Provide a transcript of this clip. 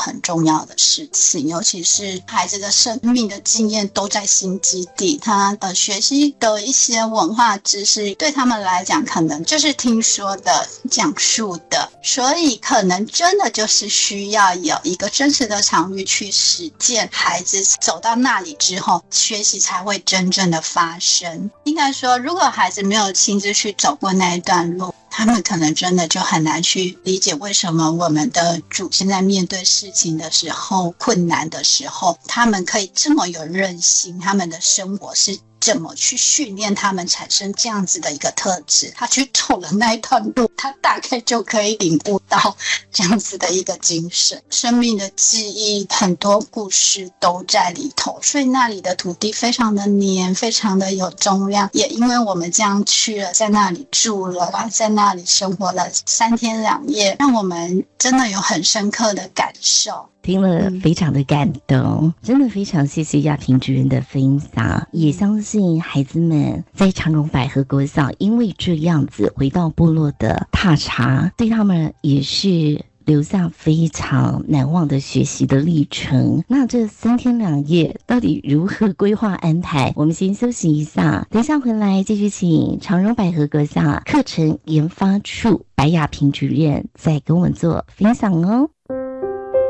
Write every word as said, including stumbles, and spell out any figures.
很重要的事情，尤其是孩子的生命的经验都在新基地，他的学习的一些文化知识对他们来讲可能就是听说的讲述的，所以可能真的就是需要有一个真实的场域去实践，孩子走到那里之后学习才会真正的发生。应该说如果孩子没有亲自去走过那一段路，他们可能真的就很难去理解为什么我们的主现在面对事情的时候，困难的时候，他们可以这么有韧性，他们的生活是怎么去训练他们产生这样子的一个特质。他去走了那一段路，他大概就可以领悟到这样子的一个精神。生命的记忆很多故事都在里头，所以那里的土地非常的黏，非常的有重量。也因为我们这样去了，在那里住了，在那里生活了三天两夜，让我们真的有很深刻的感受。 听了非常的感动，真的非常谢谢亚萍主任的分享，也相信孩子们在长荣百合国小因为这样子回到部落的踏查，对他们也是留下非常难忘的学习的历程。那这三天两夜到底如何规划安排？我们先休息一下，等一下回来继续请长荣百合国小课程研发处白亚萍主任再跟我们做分享哦。